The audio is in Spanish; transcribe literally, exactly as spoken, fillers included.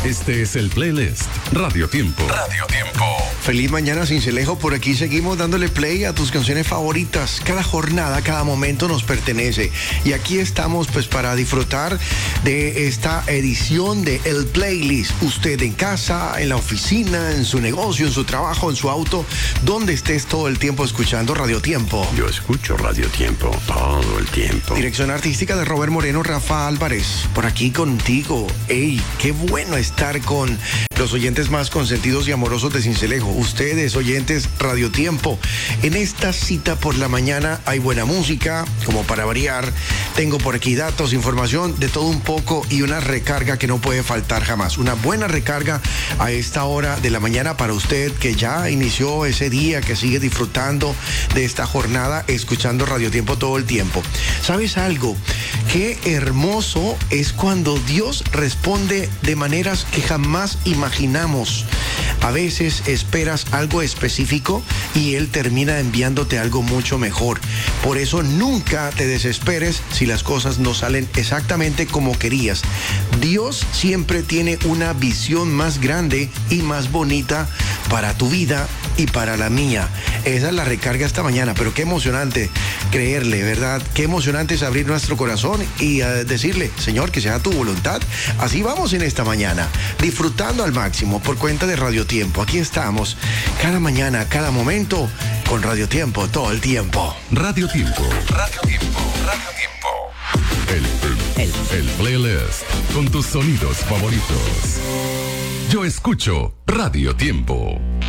Este es el playlist Radio Tiempo. Radio Tiempo. Feliz mañana, Cincelejo. Por aquí seguimos dándole play a tus canciones favoritas. Cada jornada, cada momento nos pertenece. Y aquí estamos pues para disfrutar de esta edición de El Playlist. Usted en casa, en la oficina, en su negocio, en su trabajo, en su auto, donde estés todo el tiempo escuchando Radio Tiempo. Yo escucho Radio Tiempo todo el tiempo. Dirección artística de Robert Moreno, Rafa Álvarez. Por aquí contigo. Ey, qué bueno estar con los oyentes más consentidos y amorosos de Cincelejo. Ustedes, oyentes Radio Tiempo. En esta cita por la mañana hay buena música, como para variar. Tengo por aquí datos, información, de todo un poco y una recarga que no puede faltar jamás. Una buena recarga a esta hora de la mañana para usted que ya inició ese día, que sigue disfrutando de esta jornada, escuchando Radio Tiempo todo el tiempo. ¿Sabes algo? Qué hermoso es cuando Dios responde de maneras que jamás imaginamos. A veces esperas algo específico y Él termina enviándote algo mucho mejor. Por eso nunca te desesperes si las cosas no salen exactamente como querías. Dios siempre tiene una visión más grande y más bonita para tu vida y para la mía. Esa es la recarga esta mañana, pero qué emocionante creerle, ¿verdad? Qué emocionante es abrir nuestro corazón y uh, decirle, Señor, que sea tu voluntad. Así vamos en esta mañana, disfrutando al máximo por cuenta de Radio Tiempo. Aquí estamos, cada mañana, cada momento, con Radio Tiempo, todo el tiempo. Radio Tiempo. Radio Tiempo. Radio Tiempo. El, el, el, el playlist con tus sonidos favoritos. Yo escucho Radio Tiempo.